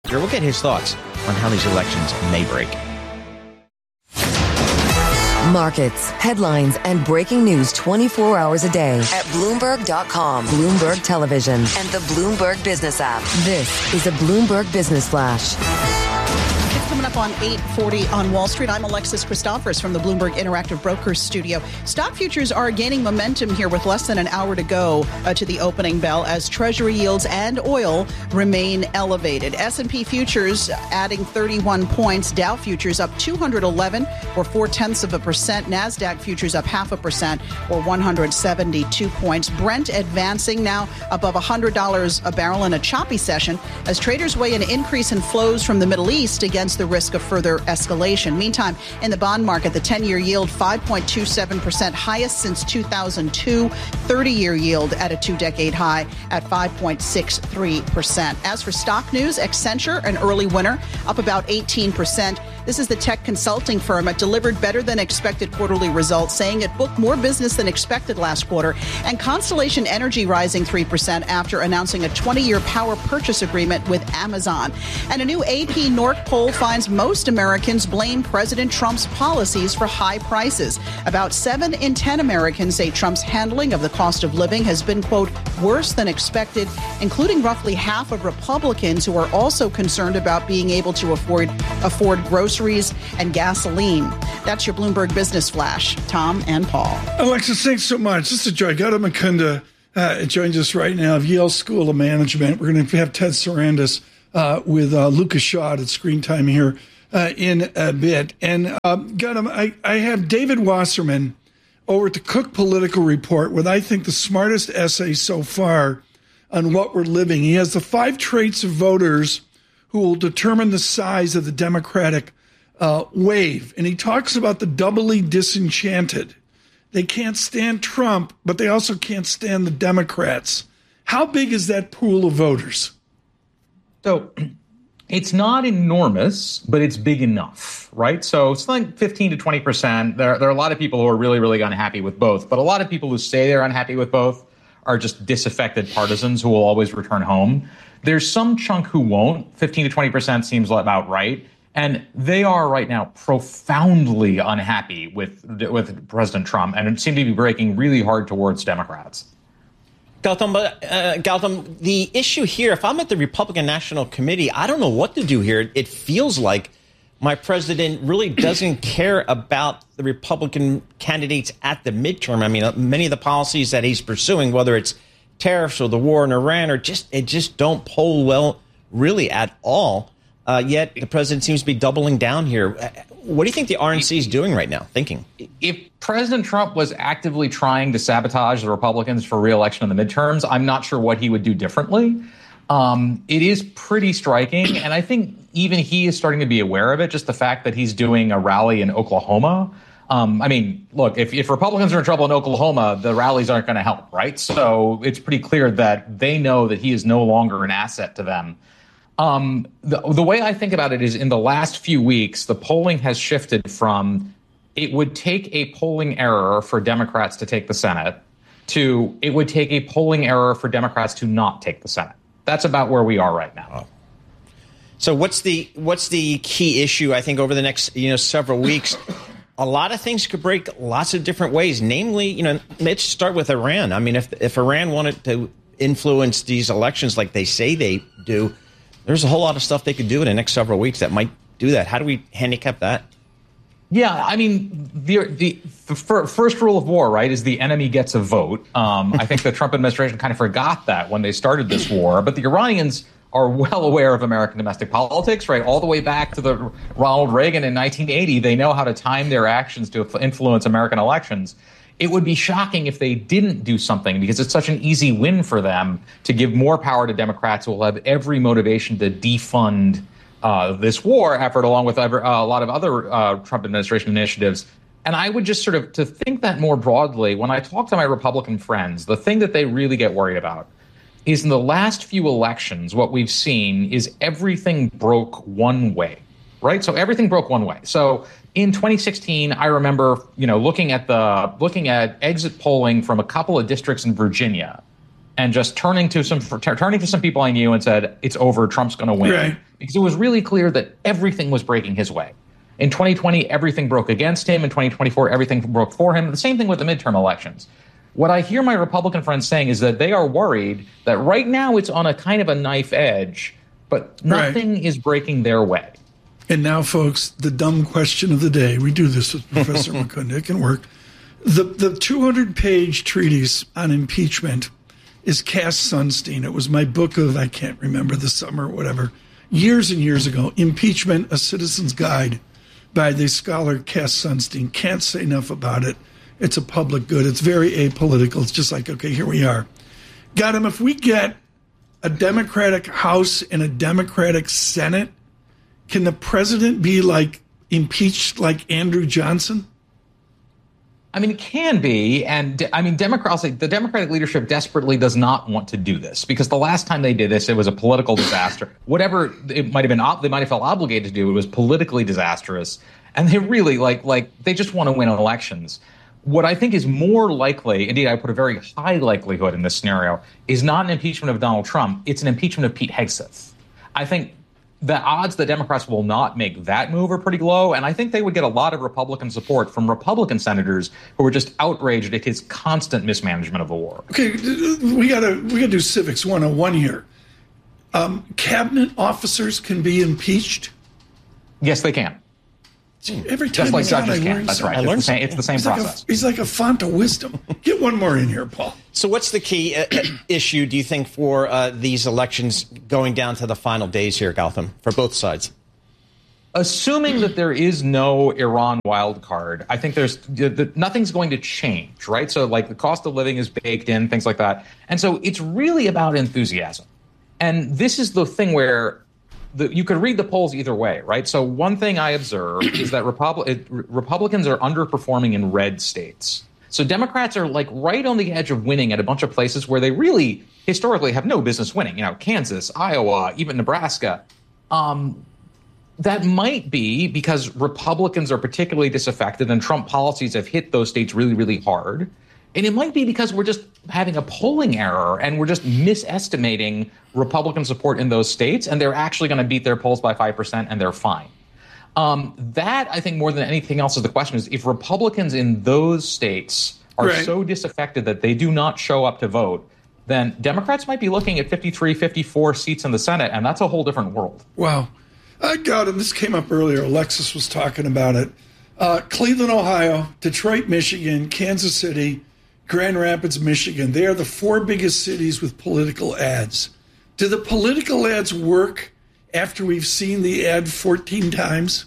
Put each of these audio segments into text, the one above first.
We'll get his thoughts on how these elections may break. Markets, headlines, and breaking news 24 hours a day at Bloomberg.com, Bloomberg Television, and the Bloomberg Business app. This is a Bloomberg Business Flash. It's coming up on 8:40 on Wall Street. I'm Alexis Christophers from the Bloomberg Interactive Brokers studio. Stock futures are gaining momentum here with less than an hour to go to the opening bell as Treasury yields and oil remain elevated. S&P futures adding 31 points. Dow futures up 211 or 0.4%. NASDAQ futures up 0.5% or 172 points. Brent advancing now above $100 a barrel in a choppy session as traders weigh an increase in flows from the Middle East against the risk of further escalation. Meantime, in the bond market, the 10-year yield 5.27%, highest since 2002. 30-year yield at a two-decade high at 5.63%. As for stock news, Accenture, an early winner, up about 18%. This is the tech consulting firm. It delivered better than expected quarterly results, saying it booked more business than expected last quarter. And Constellation Energy rising 3% after announcing a 20-year power purchase agreement with Amazon. And a new AP North poll finds most Americans blame President Trump's policies for high prices. About 7 in 10 Americans say Trump's handling of the cost of living has been, quote, worse than expected, including roughly half of Republicans who are also concerned about being able to afford groceries and gasoline. That's your Bloomberg Business Flash. Tom and Paul. Alexis, thanks so much. This is a joy. Gautam Mukunda joins us right now of Yale School of Management. We're going to have Ted Sarandis with Lucas Shaw at Screen Time here in a bit. And Gautam, I have David Wasserman over at the Cook Political Report with, I think, the smartest essay so far on what we're living. He has the 5 traits of voters who will determine the size of the Democratic wave. And he talks about the doubly disenchanted. They can't stand Trump, but they also can't stand the Democrats. How big is that pool of voters? So it's not enormous, but it's big enough, right? So it's like 15 to 20%. There are a lot of people who are really, really unhappy with both. But a lot of people who say they're unhappy with both are just disaffected partisans who will always return home. There's some chunk who won't. 15 to 20% seems about right. And they are right now profoundly unhappy with President Trump and seem to be breaking really hard towards Democrats. Gautam, the issue here, if I'm at the Republican National Committee, I don't know what to do here. It feels like my president really doesn't care about the Republican candidates at the midterm. I mean, many of the policies that he's pursuing, whether it's tariffs or the war in Iran, or just don't poll well really at all. Yet the president seems to be doubling down here. What do you think the RNC is doing right now, thinking? If President Trump was actively trying to sabotage the Republicans for re-election in the midterms, I'm not sure what he would do differently. It is pretty striking. And I think even he is starting to be aware of it, just the fact that he's doing a rally in Oklahoma. I mean, look, if Republicans are in trouble in Oklahoma, the rallies aren't going to help, right? So it's pretty clear that they know that he is no longer an asset to them. The way I think about it is in the last few weeks, the polling has shifted from it would take a polling error for Democrats to take the Senate to it would take a polling error for Democrats to not take the Senate. That's about where we are right now. Oh. So what's the key issue, I think, over the next several weeks? A lot of things could break lots of different ways. Namely, let's start with Iran. I mean, if Iran wanted to influence these elections like they say they do, there's a whole lot of stuff they could do in the next several weeks that might do that. How do we handicap that? Yeah, I mean, the first rule of war, right, is the enemy gets a vote. I think the Trump administration kind of forgot that when they started this war. But the Iranians are well aware of American domestic politics, right, all the way back to the Ronald Reagan in 1980. They know how to time their actions to influence American elections. It would be shocking if they didn't do something because it's such an easy win for them to give more power to Democrats who will have every motivation to defund this war effort, along with a lot of other Trump administration initiatives. And I would just sort of to think that more broadly, when I talk to my Republican friends, the thing that they really get worried about is in the last few elections, what we've seen is everything broke one way, right? So everything broke one way. So in 2016, I remember, looking at exit polling from a couple of districts in Virginia, and just turning to some people I knew and said, it's over, Trump's going to win. Right. Because it was really clear that everything was breaking his way. In 2020, everything broke against him. In 2024, everything broke for him. The same thing with the midterm elections. What I hear my Republican friends saying is that they are worried that right now it's on a kind of a knife edge, but nothing is breaking their way. And now, folks, the dumb question of the day. We do this with Professor Mukunda. It can work. The 200-page treatise on impeachment is Cass Sunstein. It was my book of, I can't remember, the summer or whatever, years and years ago. Impeachment, A Citizen's Guide by the scholar Cass Sunstein. Can't say enough about it. It's a public good. It's very apolitical. It's just like, okay, here we are. Got him. If we get a Democratic House and a Democratic Senate, can the president be like impeached like Andrew Johnson? I mean, it can be. And I mean, the Democratic leadership desperately does not want to do this because the last time they did this, it was a political disaster. Whatever it might have been, they might have felt obligated to do. It was politically disastrous. And they really they just want to win elections. What I think is more likely, indeed, I put a very high likelihood in this scenario, is not an impeachment of Donald Trump. It's an impeachment of Pete Hegseth. I think the odds that Democrats will not make that move are pretty low, and I think they would get a lot of Republican support from Republican senators who are just outraged at his constant mismanagement of the war. Okay, we gotta do civics 101 here. Cabinet officers can be impeached? Yes, they can. Every time just like judges I can. That's right. It's the same process. He's like a font of wisdom. Get one more in here, Paul. So what's the key issue, do you think, for these elections going down to the final days here, Gautam, for both sides? Assuming that there is no Iran wild card, I think nothing's going to change, right? So like the cost of living is baked in, things like that. And so it's really about enthusiasm. And this is the thing where you could read the polls either way, right? So one thing I observe is that Republicans are underperforming in red states. So Democrats are like right on the edge of winning at a bunch of places where they really historically have no business winning. You know, Kansas, Iowa, even Nebraska. That might be because Republicans are particularly disaffected and Trump policies have hit those states really, really hard. And it might be because we're just having a polling error and we're just misestimating Republican support in those states, and they're actually going to beat their polls by 5% and they're fine. That, I think, more than anything else is the question is if Republicans in those states are so disaffected that they do not show up to vote, then Democrats might be looking at 53, 54 seats in the Senate, and that's a whole different world. Wow. I got him. This came up earlier. Alexis was talking about it. Cleveland, Ohio, Detroit, Michigan, Kansas City, Grand Rapids, Michigan. They are the four biggest cities with political ads. Do the political ads work after we've seen the ad 14 times?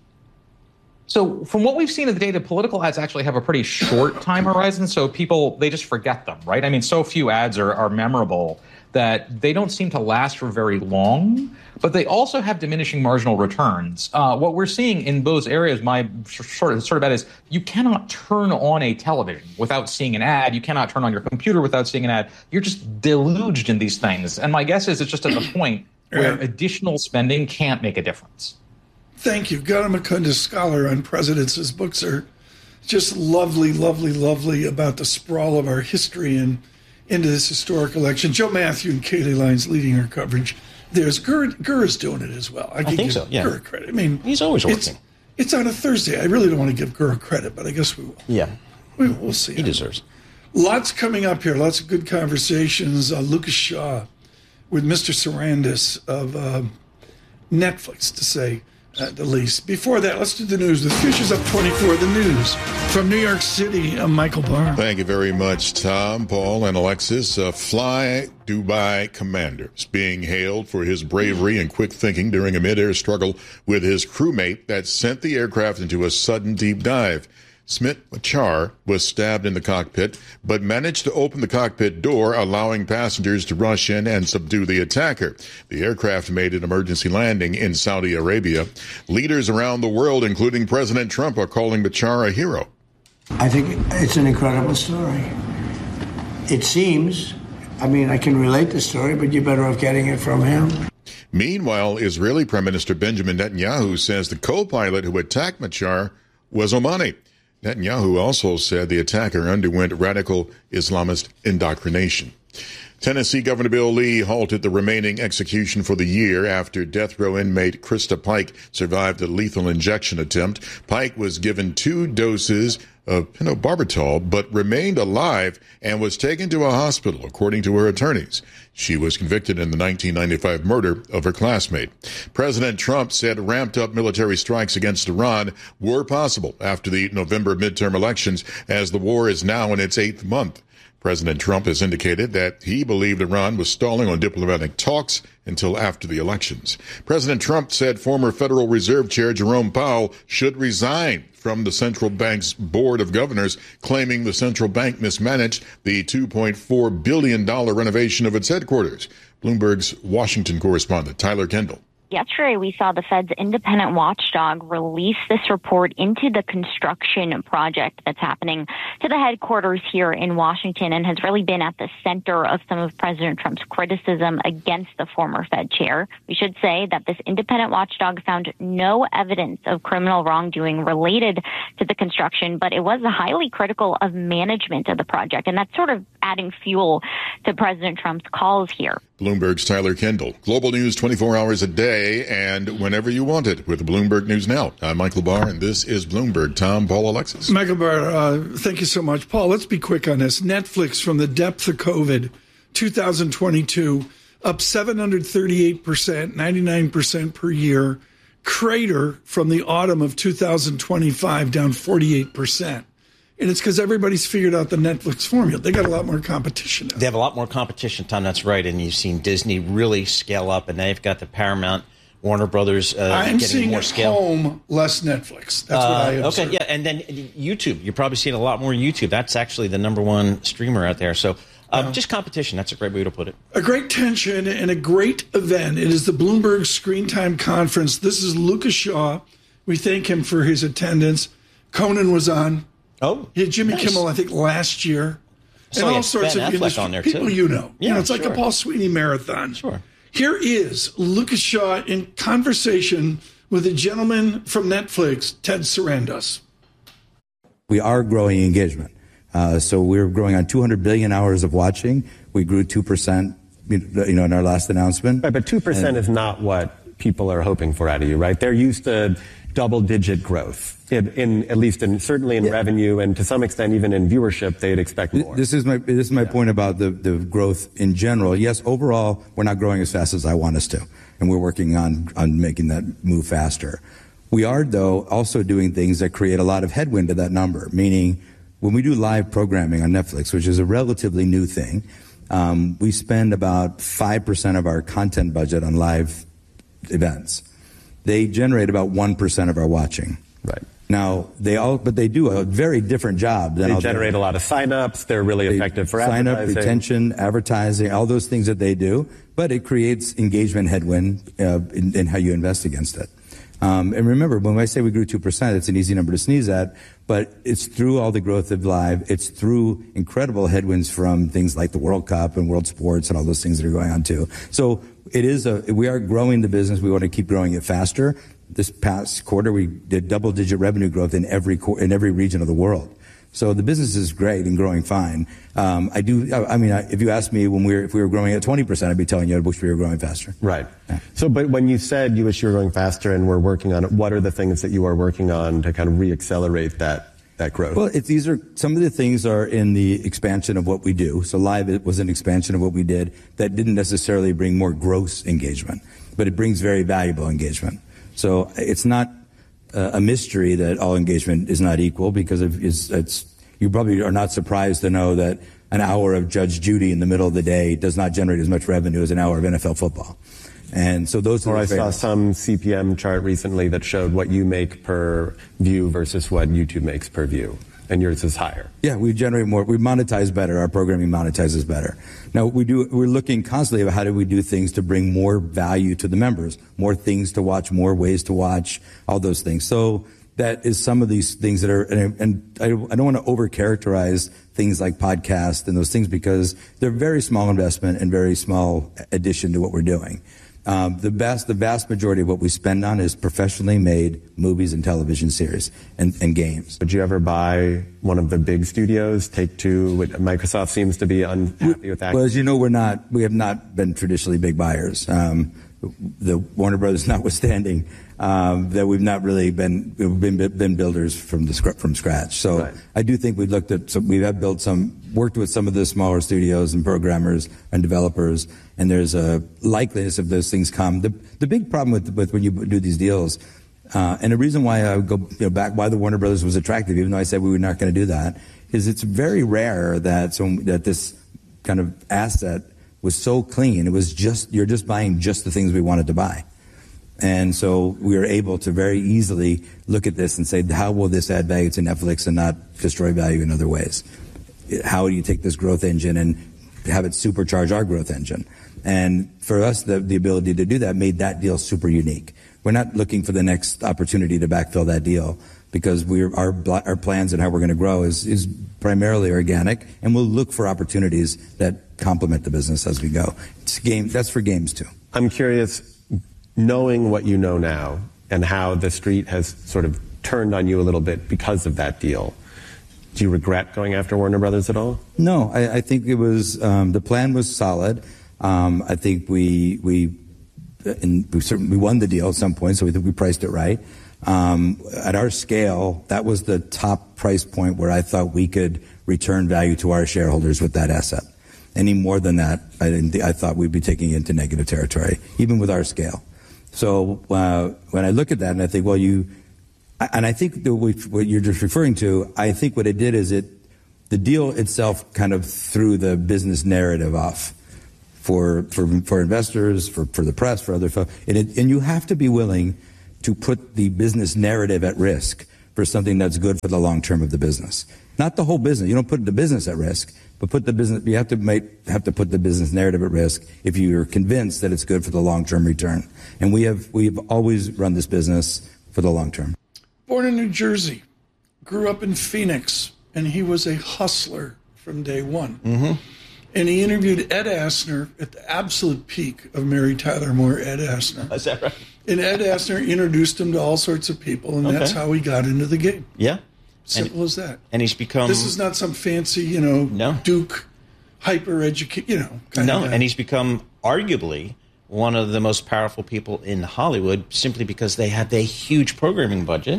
So from what we've seen of the data, political ads actually have a pretty short time horizon. So people, they just forget them, right? I mean, so few ads are memorable that they don't seem to last for very long, but they also have diminishing marginal returns. What we're seeing in those areas, my sort of bet is you cannot turn on a television without seeing an ad. You cannot turn on your computer without seeing an ad. You're just deluged in these things. And my guess is it's just at the point where additional spending can't make a difference. Thank you. Gautam Mukunda, scholar on presidents. His books are just lovely, lovely, lovely about the sprawl of our history and into this historic election. Joe Matthew and Kaylee Lyons leading our coverage. There's Gur's doing it as well. I think so. Yeah, Gur credit. I mean, he's always working. It's on a Thursday. I really don't want to give Gur credit, but I guess we will. Yeah, we'll see. He deserves it. Lots coming up here. Lots of good conversations. Lucas Shaw with Mr. Sarandis of Netflix, to say the least. Before that, let's do the news. The Future's Up 24, the news. From New York City, I'm Michael Barr. Thank you very much, Tom, Paul, and Alexis. Fly Dubai Commanders being hailed for his bravery and quick thinking during a mid-air struggle with his crewmate that sent the aircraft into a sudden deep dive. Smit Machar was stabbed in the cockpit, but managed to open the cockpit door, allowing passengers to rush in and subdue the attacker. The aircraft made an emergency landing in Saudi Arabia. Leaders around the world, including President Trump, are calling Machar a hero. I think it's an incredible story. It seems, I mean, I can relate the story, but you're better off getting it from him. Meanwhile, Israeli Prime Minister Benjamin Netanyahu says the co-pilot who attacked Machar was Omani. Netanyahu also said the attacker underwent radical Islamist indoctrination. Tennessee Governor Bill Lee halted the remaining execution for the year after death row inmate Krista Pike survived a lethal injection attempt. Pike was given 2 doses of pentobarbital, but remained alive and was taken to a hospital, according to her attorneys. She was convicted in the 1995 murder of her classmate. President Trump said ramped-up military strikes against Iran were possible after the November midterm elections, as the war is now in its 8th month. President Trump has indicated that he believed Iran was stalling on diplomatic talks until after the elections. President Trump said former Federal Reserve Chair Jerome Powell should resign from the central bank's board of governors, claiming the central bank mismanaged the $2.4 billion renovation of its headquarters. Bloomberg's Washington correspondent Tyler Kendall. Yesterday, we saw the Fed's independent watchdog release this report into the construction project that's happening to the headquarters here in Washington and has really been at the center of some of President Trump's criticism against the former Fed chair. We should say that this independent watchdog found no evidence of criminal wrongdoing related to the construction, but it was highly critical of management of the project, and that's sort of adding fuel to President Trump's calls here. Bloomberg's Tyler Kendall. Global news 24 hours a day and whenever you want it with Bloomberg News Now. I'm Michael Barr, and this is Bloomberg. Tom, Paul, Alexis. Michael Barr, thank you so much. Paul, let's be quick on this. Netflix, from the depth of COVID, 2022, up 738%, 99% per year. Crater from the autumn of 2025, down 48%. And it's because everybody's figured out the Netflix formula. They got a lot more competition now. They have a lot more competition, Tom. That's right. And you've seen Disney really scale up, and they've got the Paramount, Warner Brothers getting more scale. I'm seeing at home less Netflix. That's what I observe. Okay, yeah. And then YouTube. You're probably seeing a lot more YouTube. That's actually the number one streamer out there. So just competition. That's a great way to put it. A great tension and a great event. It is the Bloomberg Screen Time Conference. This is Lucas Shaw. We thank him for his attendance. Conan was on. Oh, he had Jimmy nice. Kimmel, I think, last year. And all sorts Ben of Affleck on there people too. you know. Yeah, it's like a Paul Sweeney marathon. Sure. Here is Lucas Shaw in conversation with a gentleman from Netflix, Ted Sarandos. We are growing engagement. So we're growing on 200 billion hours of watching. We grew 2%, in our last announcement. Right, but 2% is not what people are hoping for out of you, right? They're used to double-digit growth, certainly in revenue, and to some extent even in viewership, they'd expect more. This is my point about the growth in general. Yes, overall, we're not growing as fast as I want us to, and we're working on making that move faster. We are, though, also doing things that create a lot of headwind to that number, meaning when we do live programming on Netflix, which is a relatively new thing, we spend about 5% of our content budget on live events. They generate about 1% of our watching. Right. Now, they do a very different job than they generate a lot of sign-ups. They're really effective for advertising. Sign-up, retention, advertising, all those things that they do. But it creates engagement headwind in how you invest against it. And remember, when I say we grew 2%, it's an easy number to sneeze at, but it's through all the growth of live. It's through incredible headwinds from things like the World Cup and World Sports and all those things that are going on too. So we are growing the business. We want to keep growing it faster. This past quarter, we did double-digit revenue growth in every region of the world. So the business is great and growing fine. If you asked me if we were growing at 20%, I'd be telling you I wish we were growing faster. Right. Yeah. So, but when you said you wish you were growing faster and we're working on it, what are the things that you are working on to kind of re-accelerate that growth? Well, some of the things are in the expansion of what we do. So live, it was an expansion of what we did that didn't necessarily bring more gross engagement, but it brings very valuable engagement. So it's not a mystery that all engagement is not equal, because you probably are not surprised to know that an hour of Judge Judy in the middle of the day does not generate as much revenue as an hour of NFL football. And so those are I saw some CPM chart recently that showed what you make per view versus what YouTube makes per view, and yours is higher. Yeah, we generate more. We monetize better. Our programming monetizes better. Now, we're looking constantly at how do we do things to bring more value to the members, more things to watch, more ways to watch, all those things. So that is some of these things that are, and I don't want to overcharacterize things like podcasts and those things, because they're very small investment and very small addition to what we're doing. The vast majority of what we spend on is professionally made movies and television series and games. Would you ever buy one of the big studios, Take-Two? Microsoft seems to be unhappy with that. Well, as you know, we have not been traditionally big buyers. The Warner Brothers notwithstanding, that we've not really been builders from scratch. So right. I do think we have worked with some of the smaller studios and programmers and developers, and there's a likeliness of those things come. The big problem with when you do these deals, and the reason why I would go back, why the Warner Brothers was attractive, even though I said we were not going to do that, is it's very rare that this kind of asset was so clean. It was you're just buying just the things we wanted to buy. And so we were able to very easily look at this and say, how will this add value to Netflix and not destroy value in other ways? How do you take this growth engine and have it supercharge our growth engine? And for us, the ability to do that made that deal super unique. We're not looking for the next opportunity to backfill that deal, because our plans and how we're going to grow is primarily organic, and we'll look for opportunities that complement the business as we go. That's for games too. I'm curious, knowing what you know now and how the street has sort of turned on you a little bit because of that deal, do you regret going after Warner Brothers at all? No, I think it was the plan was solid. I think we won the deal at some point, so we think we priced it right. At our scale, that was the top price point where I thought we could return value to our shareholders with that asset. Any more than that, I thought we'd be taking it into negative territory, even with our scale. So when I look at that and I think, I think what you're just referring to, I think what it did is the deal itself kind of threw the business narrative off for investors, for the press, for other folks. And you have to be willing to put the business narrative at risk for something that's good for the long term of the business. Not the whole business. You don't put the business at risk, but you have to put the business narrative at risk if you're convinced that it's good for the long-term return. And we've always run this business for the long term. Born in New Jersey, grew up in Phoenix, and he was a hustler from day one. Mm-hmm. And he interviewed Ed Asner at the absolute peak of Mary Tyler Moore, Ed Asner. Is that right? And Ed Asner introduced him to all sorts of people, and that's how he got into the game. Yeah. Simple as that. And he's become... This is not some fancy, Duke, hyper-educated, and he's become arguably one of the most powerful people in Hollywood simply because they have a huge programming budget.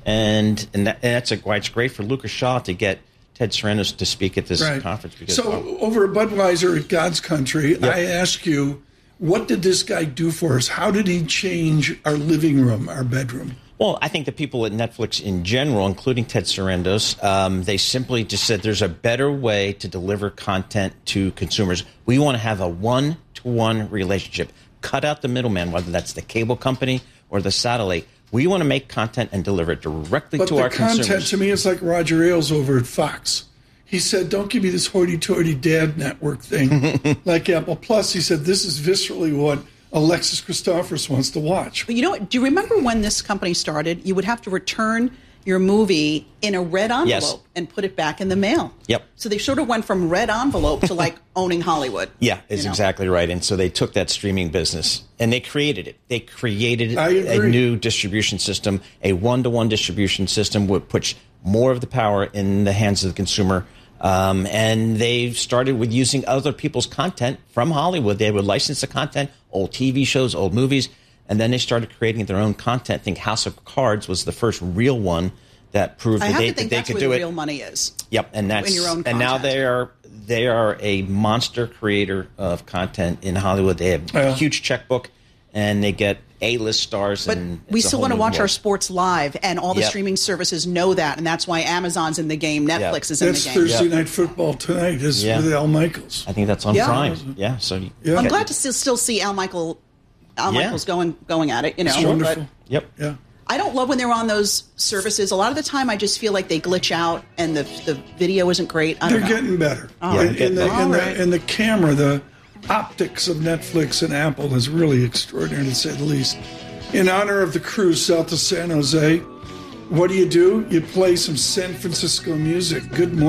And that's why it's great for Lucas Shaw to get Ted Sarandos to speak at this conference. Because, over at Budweiser at God's Country, I ask you, what did this guy do for us? How did he change our living room, our bedroom? Well, I think the people at Netflix in general, including Ted Sarandos, they simply just said there's a better way to deliver content to consumers. We want to have a one-to-one relationship. Cut out the middleman, whether that's the cable company or the satellite. We want to make content and deliver it directly to our consumers. But the content, to me, is like Roger Ailes over at Fox. He said, don't give me this hoity-toity dad network thing like Apple Plus. He said, this is viscerally what Alexis Christophers wants to watch. But do you remember when this company started? You would have to return your movie in a red envelope and put it back in the mail. Yep. So they sort of went from red envelope to like owning Hollywood. Yeah, is exactly right. And so they took that streaming business and they created it. They created a new distribution system, a one-to-one distribution system would put more of the power in the hands of the consumer. And they started with using other people's content from Hollywood. They would license the content, old TV shows, old movies, and then they started creating their own content. I think House of Cards was the first real one that proved that they could do it. I think that's where the real money is. Yep, and that's in your own content. And now they are a monster creator of content in Hollywood. They have a huge checkbook, and they get A-list stars. But we still want to watch our sports live, and all the streaming services know that, and that's why Amazon's in the game, Netflix is in the game. That's Thursday Night Football tonight with Al Michaels. I think that's on Prime. Yeah, so I'm glad to still see Al Michaels going at it. It's wonderful. Yep. Yeah. I don't love when they're on those services. A lot of the time, I just feel like they glitch out and the video isn't great. They're getting better. And the camera, the optics of Netflix and Apple is really extraordinary, to say the least. In honor of the cruise south to San Jose, what do? You play some San Francisco music. Good morning.